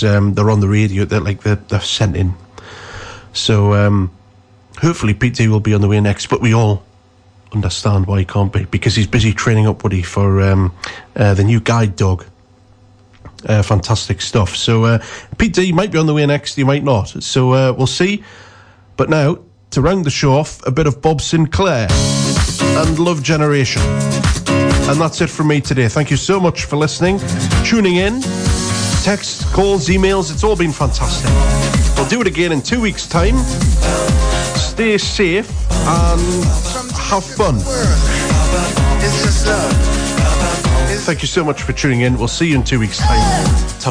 they're on the radio. They're sent in. So hopefully Pete D will be on the way next. But we all understand why he can't be, because he's busy training up Woody for the new guide dog. Fantastic stuff. So Pete D might be on the way next, he might not. So we'll see. But now, to round the show off, a bit of Bob Sinclair and Love Generation. And that's it from me today. Thank you so much for listening, tuning in, texts, calls, emails. It's all been fantastic. We'll do it again in 2 weeks' time. Stay safe and have fun. Thank you so much for tuning in. We'll see you in 2 weeks' time.